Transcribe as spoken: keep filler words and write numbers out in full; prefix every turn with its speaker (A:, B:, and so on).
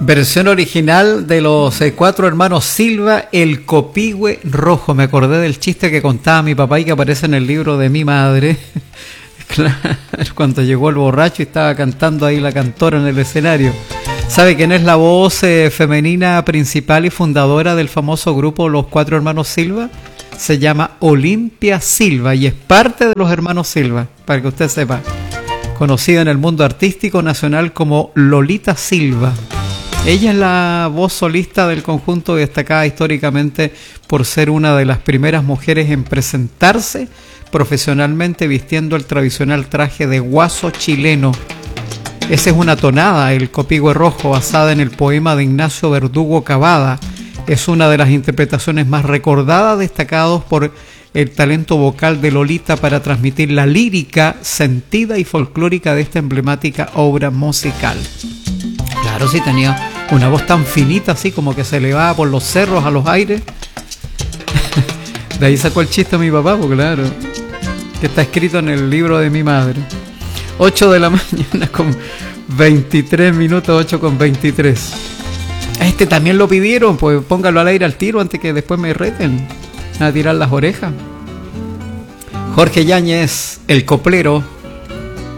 A: Versión original de los eh, cuatro hermanos Silva, El Copihue Rojo. Me acordé del chiste que contaba mi papá y que aparece en el libro de mi madre. Claro, cuando llegó el borracho y estaba cantando ahí la cantora en el escenario. ¿Sabe quién es la voz eh, femenina principal y fundadora del famoso grupo Los Cuatro Hermanos Silva? Se llama Olimpia Silva y es parte de los hermanos Silva, para que usted sepa. Conocida en el mundo artístico nacional como Lolita Silva. Ella es la voz solista del conjunto, destacada históricamente por ser una de las primeras mujeres en presentarse profesionalmente vistiendo el tradicional traje de guaso chileno. Esa es una tonada, El Copihue Rojo, basada en el poema de Ignacio Verdugo Cavada. Es una de las interpretaciones más recordadas, destacados por el talento vocal de Lolita para transmitir la lírica sentida y folclórica de esta emblemática obra musical. Claro, sí, tenía una voz tan finita, así como que se elevaba por los cerros a los aires. De ahí sacó el chiste a mi papá, porque claro, que está escrito en el libro de mi madre. ocho de la mañana con veintitrés minutos, ocho con veintitrés. Este también lo pidieron, pues póngalo al aire al tiro antes que después me reten a tirar las orejas. Jorge Yáñez, El Coplero.